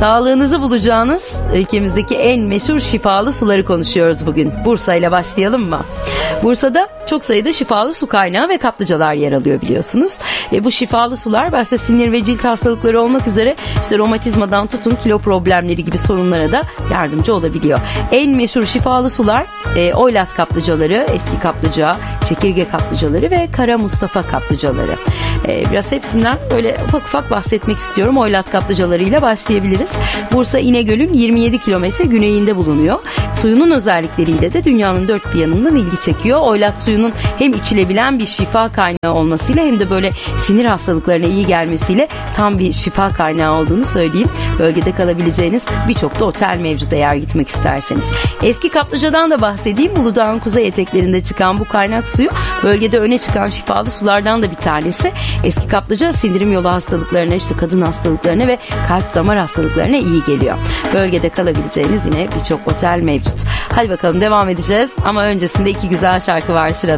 Sağlığınızı bulacağınız ülkemizdeki en meşhur şifalı suları konuşuyoruz bugün. Bursa ile başlayalım mı? Bursa'da çok sayıda şifalı su kaynağı ve kaplıcalar yer alıyor biliyorsunuz. Bu şifalı sular başta sinir ve cilt hastalıkları olmak üzere işte romatizmadan tutun kilo problemleri gibi sorunlara da yardımcı olabiliyor. En meşhur şifalı sular Oylat kaplıcaları, Eski Kaplıca, Çekirge kaplıcaları ve Kara Mustafa kaplıcaları. Biraz hepsinden böyle ufak ufak bahsetmek istiyorum. Oylat kaplıcalarıyla başlayabiliriz. Bursa İnegöl'ün 27 kilometre güneyinde bulunuyor. Suyunun özellikleriyle de dünyanın dört bir yanından ilgi çekiyor. Oylat suyunun hem içilebilen bir şifa kaynağı olmasıyla hem de böyle sinir hastalıklarına iyi gelmesiyle tam bir şifa kaynağı olduğunu söyleyeyim. Bölgede kalabileceğiniz birçok da otel mevcut eğer gitmek isterseniz. Eski Kaplıca'dan da bahsedeyim. Uludağ'ın kuzey eteklerinde çıkan bu kaynak suyu bölgede öne çıkan şifalı sulardan da bir tanesi. Eski Kaplıca sindirim yolu hastalıklarına, işte kadın hastalıklarına ve kalp damar hastalıklarına iyi geliyor. Bölgede kalabileceğiniz yine birçok otel mevcut. Hadi bakalım devam edeceğiz ama öncesinde iki güzel şarkı var sırada.